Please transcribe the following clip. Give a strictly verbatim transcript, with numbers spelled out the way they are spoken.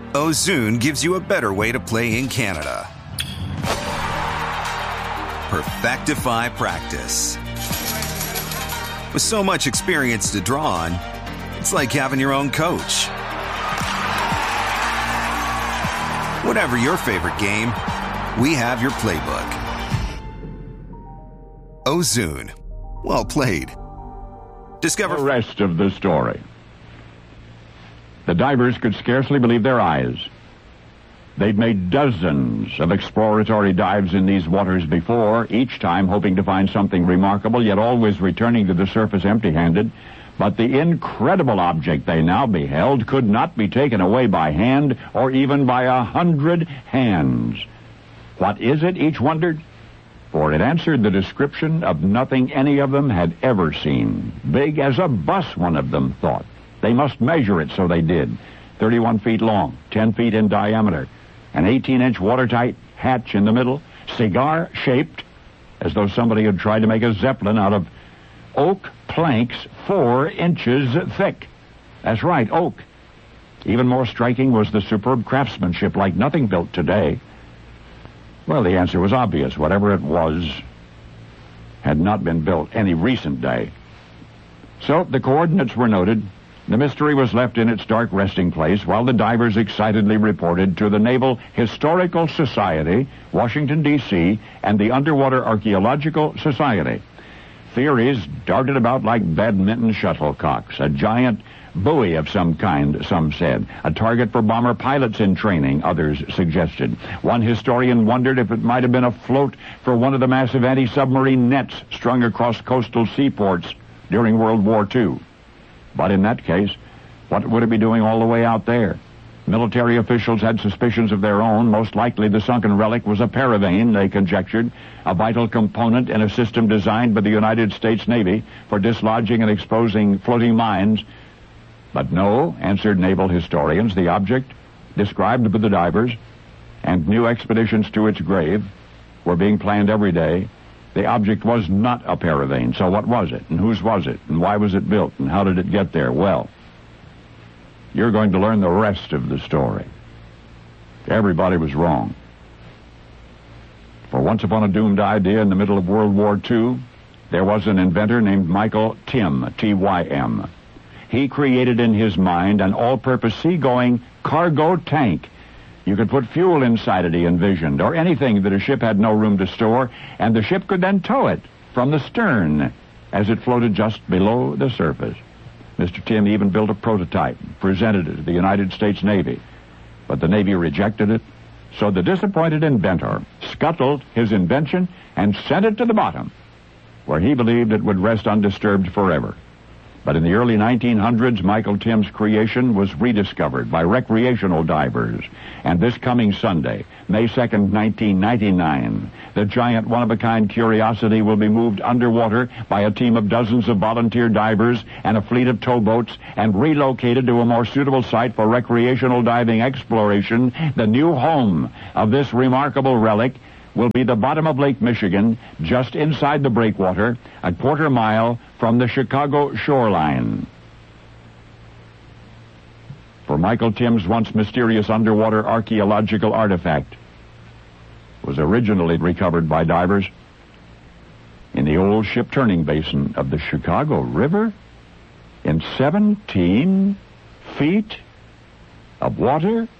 Ozoon gives you a better way to play in Canada. Perfectify practice. With so much experience to draw on, it's like having your own coach. Whatever your favorite game, we have your playbook. Ozoon. Well played. Discover the rest of the story. The divers could scarcely believe their eyes. They'd made dozens of exploratory dives in these waters before, each time hoping to find something remarkable, yet always returning to the surface empty-handed. But the incredible object they now beheld could not be taken away by hand or even by a hundred hands. What is it, each wondered? For it answered the description of nothing any of them had ever seen. Big as a bus, one of them thought. They must measure it, so they did. thirty-one feet long, ten feet in diameter, an eighteen-inch watertight hatch in the middle, cigar-shaped, as though somebody had tried to make a zeppelin out of oak planks four inches thick. That's right, oak. Even more striking was the superb craftsmanship, like nothing built today. Well, the answer was obvious. Whatever it was had not been built any recent day. So the coordinates were noted. The mystery was left in its dark resting place while the divers excitedly reported to the Naval Historical Society, Washington, D C, and the Underwater Archaeological Society. Theories darted about like badminton shuttlecocks. A giant buoy of some kind, some said. A target for bomber pilots in training, others suggested. One historian wondered if it might have been a float for one of the massive anti-submarine nets strung across coastal seaports during World War Two. But in that case, what would it be doing all the way out there? Military officials had suspicions of their own. Most likely the sunken relic was a paravane, they conjectured, a vital component in a system designed by the United States Navy for dislodging and exposing floating mines. But no, answered naval historians, the object described by the divers and new expeditions to its grave were being planned every day. The object was not a paravane, so what was it, and whose was it, and why was it built, and how did it get there? Well, you're going to learn the rest of the story. Everybody was wrong. For once upon a doomed idea in the middle of World War Two, there was an inventor named Michael Tym, T Y M. He created in his mind an all-purpose seagoing cargo tank. You could put fuel inside it, he envisioned, or anything that a ship had no room to store, and the ship could then tow it from the stern as it floated just below the surface. Mister Tym even built a prototype, presented it to the United States Navy, but the Navy rejected it, so the disappointed inventor scuttled his invention and sent it to the bottom, where he believed it would rest undisturbed forever. But in the early nineteen hundreds, Michael Tym's creation was rediscovered by recreational divers. And this coming Sunday, May second, nineteen ninety-nine, the giant one-of-a-kind curiosity will be moved underwater by a team of dozens of volunteer divers and a fleet of towboats and relocated to a more suitable site for recreational diving exploration. The new home of this remarkable relic will be the bottom of Lake Michigan, just inside the breakwater, a quarter mile from the Chicago shoreline. For Michael Tym's once mysterious underwater archaeological artifact was originally recovered by divers in the old ship turning basin of the Chicago River in seventeen feet of water.